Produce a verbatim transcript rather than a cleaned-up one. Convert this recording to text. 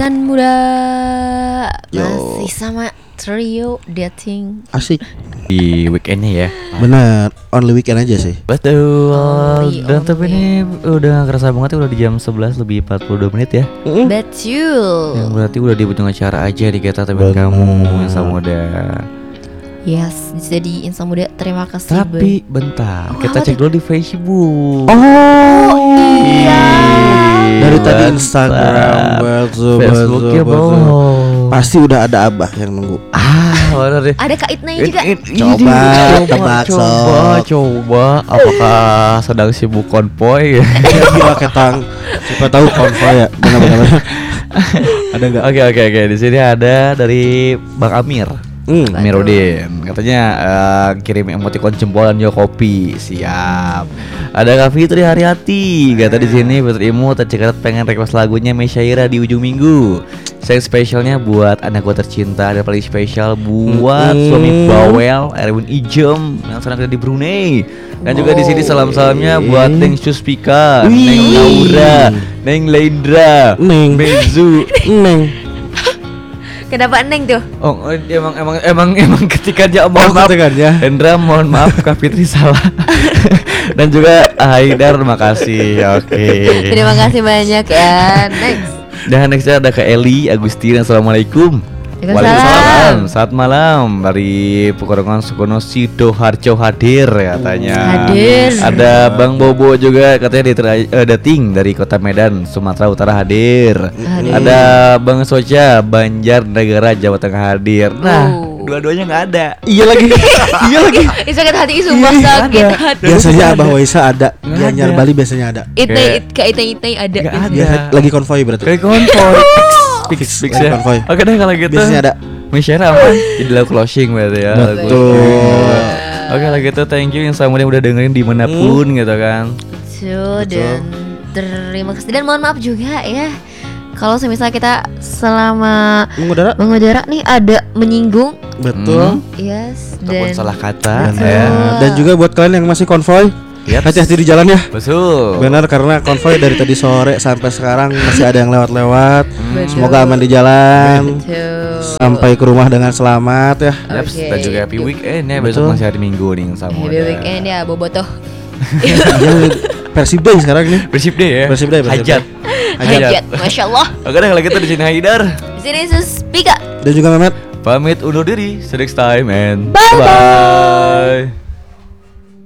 Insan Muda Yo. masih sama trio dating. Asik. Di weekendnya ya. Bener, only weekend aja sih. Betul. Only Dan on tapi ini udah kerasa banget ya, udah di jam sebelas lebih empat puluh dua menit ya. Betul. Yang berarti udah di ujung acara aja di kita teman Bener. kamu Insan Muda. Yes, jadi Insan Muda terima kasih. Tapi bentar, Oh, kita apa cek tuh? dulu di Facebook. Oh iya. Dari tadi Bentar. Instagram, betul, Facebooknya betul, betul. bohong. Pasti udah ada abah yang nunggu. Ah, bener deh. Ada Kak Itnanya juga. In- in- Coba, ini, tebak, coba, Sob. coba, apakah sedang sibuk konvoy? Dia gila ketang. Siapa tahu konvoy ya. Benar-benar. Ada enggak? Oke oke oke, di sini ada dari Bang Amir. Hmm. Amirudin katanya eh, kirim emoticon jempol dan juga kopi. Siap. Ada Kak Fitri Haryati kata di sini Fitrimu tercekat pengen request lagunya Mesyaira di ujung minggu. Sayang spesialnya buat anak gua tercinta, ada paling spesial buat Mm-mm. suami bawel Erwin Ijem yang sedang ada di Brunei. Dan juga di sini salam-salamnya buat Neng Suspika, Wih. Neng Laura, Neng Leindra, Neng. Benzu. Neng. Kenapa Neng tuh? Oh, oh, emang emang emang emang ketika dia mohon Oh, maaf ketikanya. Hendra mohon maaf Kak Fitri salah. Dan juga Haidar makasih. Oke. Terima kasih banyak ya. Next. Dan nextnya ada Kak Eli Agustin. Assalamualaikum. Waalaikumsalam. Saat malam dari Pekorongan Sukono Sido Harjo hadir katanya. Hadir. Ada Bang Bobo juga katanya di tra- eh, dating dari Kota Medan Sumatera Utara hadir. Hadir. Ada Bang Soja Banjar Negara Jawa Tengah hadir. Nah, Oh. dua-duanya nggak ada. Iya lagi. Iya lagi. Ih, sakit hati, sumpah Iya, sakit ada. hati. Biasanya Abah Waisa ada. Nggak Gianyar ada. Bali biasanya ada. Itay, it, Kak Itay Itay ada. Nggak biasanya. ada. Biasa lagi konvoy berarti. Kayak konvoy. Fix, Fix, fix lagi ya. konvoy. Oke deh kalau gitu. Biasanya ada. Mesyaira aman. Jadi lagu closing berarti ya. lagu. Betul. Oke kalau gitu thank you yang sama udah dengerin dimanapun gitu kan. Betul, dan terima kasih dan mohon maaf juga ya kalau semisal kita selama Mengudara. mengudara nih ada menyinggung, Betul. yes, Ataupun dan salah kata Betul. ya. Dan juga buat kalian yang masih konvoy, Yaps. hati-hati di jalan ya. Betul. Benar, karena konvoy dari tadi sore sampai sekarang masih ada yang lewat-lewat. Betul. Semoga aman di jalan. Betul. Sampai ke rumah dengan selamat ya. Yaps, Oke. dan juga happy weekend ya. Betul. Besok masih hari Minggu nih sama Happy weekend ya Bobotoh. Yang Persib Day sekarang nih. Persib deh ya. Persib Day, Persib Hajat. Hajat. Hajat, masya Allah. Oke deh kalau gitu di sini Haidar. Di sini Suspika. Dan juga Mehmet. Pamit undur diri. See you next time and Bye-bye. bye.